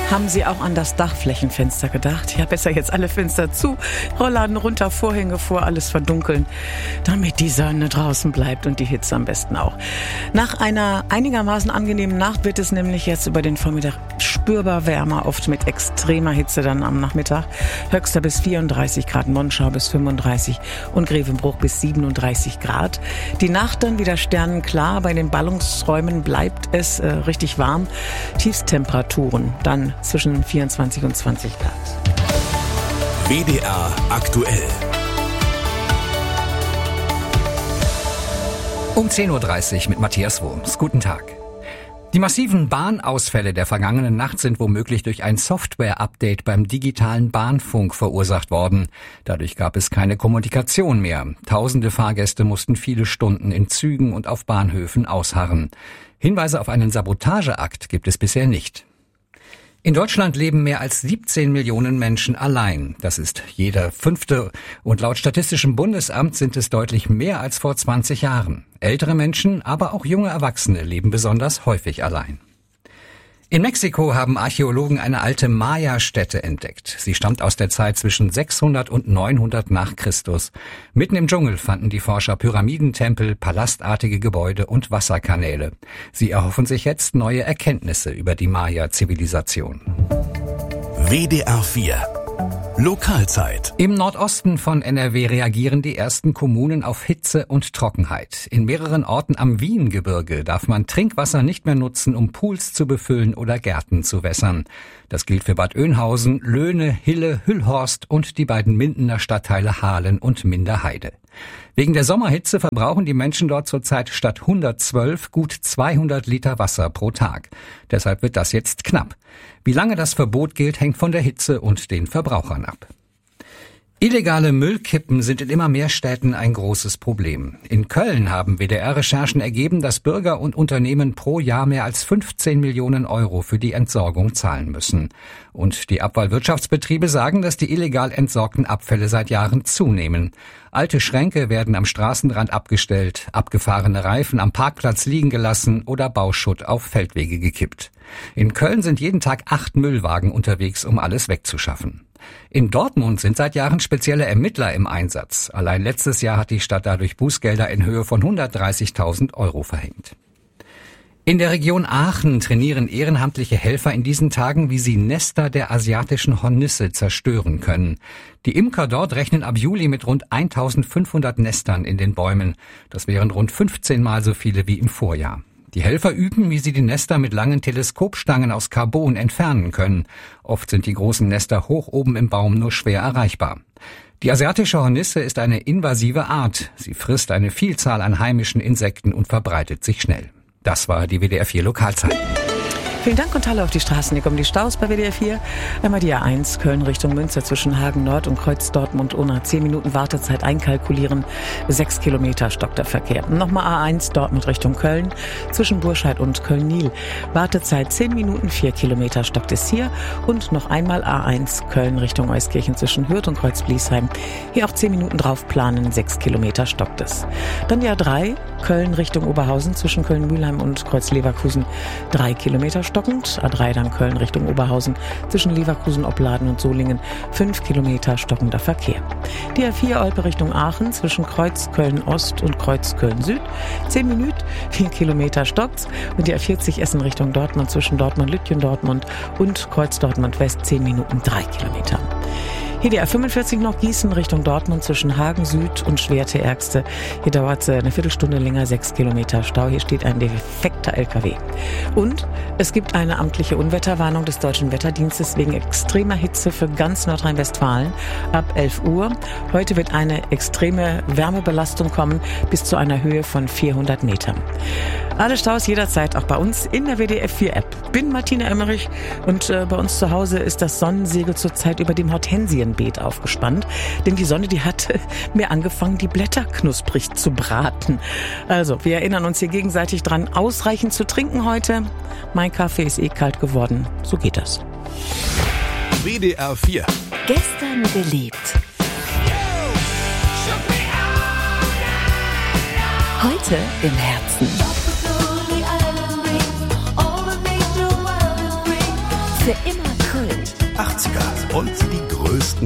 Haben Sie auch an das Dachflächenfenster gedacht? Ja, besser jetzt alle Fenster zu, Rollladen runter, Vorhänge vor, alles verdunkeln, damit die Sonne draußen bleibt und die Hitze am besten auch. Nach einer einigermaßen angenehmen Nacht wird es nämlich jetzt über den Vormittag spürbar wärmer, oft mit extremer Hitze dann am Nachmittag. Höchster bis 34 Grad, Monschau bis 35 und Grevenbruch bis 37 Grad. Die Nacht dann wieder sternenklar, bei den Ballungsräumen bleibt es richtig warm. Tiefstemperaturen dann zwischen 24 und 20 Grad. WDR aktuell. Um 10.30 Uhr mit Matthias Wurms. Guten Tag. Die massiven Bahnausfälle der vergangenen Nacht sind womöglich durch ein Software-Update beim digitalen Bahnfunk verursacht worden. Dadurch gab es keine Kommunikation mehr. Tausende Fahrgäste mussten viele Stunden in Zügen und auf Bahnhöfen ausharren. Hinweise auf einen Sabotageakt gibt es bisher nicht. In Deutschland leben mehr als 17 Millionen Menschen allein. Das ist jeder fünfte. Und laut Statistischem Bundesamt sind es deutlich mehr als vor 20 Jahren. Ältere Menschen, aber auch junge Erwachsene leben besonders häufig allein. In Mexiko haben Archäologen eine alte Maya-Stätte entdeckt. Sie stammt aus der Zeit zwischen 600 und 900 nach Christus. Mitten im Dschungel fanden die Forscher Pyramidentempel, palastartige Gebäude und Wasserkanäle. Sie erhoffen sich jetzt neue Erkenntnisse über die Maya-Zivilisation. WDR 4 Lokalzeit. Im Nordosten von NRW reagieren die ersten Kommunen auf Hitze und Trockenheit. In mehreren Orten am Wiengebirge darf man Trinkwasser nicht mehr nutzen, um Pools zu befüllen oder Gärten zu wässern. Das gilt für Bad Oeynhausen, Löhne, Hille, Hüllhorst und die beiden Mindener Stadtteile Hahlen und Minderheide. Wegen der Sommerhitze verbrauchen die Menschen dort zurzeit statt 112 gut 200 Liter Wasser pro Tag. Deshalb wird das jetzt knapp. Wie lange das Verbot gilt, hängt von der Hitze und den Verbrauchern ab. Illegale Müllkippen sind in immer mehr Städten ein großes Problem. In Köln haben WDR-Recherchen ergeben, dass Bürger und Unternehmen pro Jahr mehr als 15 Millionen Euro für die Entsorgung zahlen müssen. Und die Abfallwirtschaftsbetriebe sagen, dass die illegal entsorgten Abfälle seit Jahren zunehmen. Alte Schränke werden am Straßenrand abgestellt, abgefahrene Reifen am Parkplatz liegen gelassen oder Bauschutt auf Feldwege gekippt. In Köln sind jeden Tag 8 Müllwagen unterwegs, um alles wegzuschaffen. In Dortmund sind seit Jahren spezielle Ermittler im Einsatz. Allein letztes Jahr hat die Stadt dadurch Bußgelder in Höhe von 130.000 Euro verhängt. In der Region Aachen trainieren ehrenamtliche Helfer in diesen Tagen, wie sie Nester der asiatischen Hornisse zerstören können. Die Imker dort rechnen ab Juli mit rund 1.500 Nestern in den Bäumen. Das wären rund 15 Mal so viele wie im Vorjahr. Die Helfer üben, wie sie die Nester mit langen Teleskopstangen aus Carbon entfernen können. Oft sind die großen Nester hoch oben im Baum nur schwer erreichbar. Die asiatische Hornisse ist eine invasive Art. Sie frisst eine Vielzahl an heimischen Insekten und verbreitet sich schnell. Das war die WDR 4 Lokalzeit. Vielen Dank und hallo auf die Straßen. Hier kommen die Staus bei WDR 4. Einmal die A1 Köln Richtung Münster zwischen Hagen Nord und Kreuz Dortmund ohne 10 Minuten Wartezeit einkalkulieren. 6 Kilometer stockt der Verkehr. Nochmal A1 Dortmund Richtung Köln zwischen Burscheid und Köln-Nil. Wartezeit 10 Minuten, 4 Kilometer stockt es hier. Und noch einmal A1 Köln Richtung Euskirchen zwischen Hürth und Kreuz-Bliesheim. Hier auch 10 Minuten drauf planen, 6 Kilometer stockt es. Dann die A3 Köln Richtung Oberhausen zwischen Köln-Mühlheim und Kreuz-Leverkusen 3 Kilometer stockend. A3 dann Köln Richtung Oberhausen zwischen Leverkusen, Opladen und Solingen 5 Kilometer stockender Verkehr. Die A4 Olpe Richtung Aachen zwischen Kreuz Köln-Ost und Kreuz Köln-Süd 10 Minuten, 4 Kilometer stockt's. Und die A40 Essen Richtung Dortmund zwischen Dortmund-Lütjen, Dortmund und Kreuz Dortmund-West 10 Minuten, 3 Kilometer. Hier die A45 noch Gießen Richtung Dortmund zwischen Hagen Süd und Schwerte-Ergste. Hier dauert es eine Viertelstunde länger, 6 Kilometer Stau. Hier steht ein defekter LKW. Und es gibt eine amtliche Unwetterwarnung des Deutschen Wetterdienstes wegen extremer Hitze für ganz Nordrhein-Westfalen ab 11 Uhr. Heute wird eine extreme Wärmebelastung kommen bis zu einer Höhe von 400 Metern. Alle Staus jederzeit auch bei uns in der WDR 4 App. Bin Martina Emmerich und bei uns zu Hause ist das Sonnensegel zurzeit über dem Hortensienbeet aufgespannt. Denn die Sonne, die hat mir angefangen, die Blätter knusprig zu braten. Also, wir erinnern uns hier gegenseitig dran, ausreichend zu trinken heute. Mein Kaffee ist kalt geworden. So geht das. WDR 4. Gestern gelebt. Heute im Herzen. Für immer 80er und die größten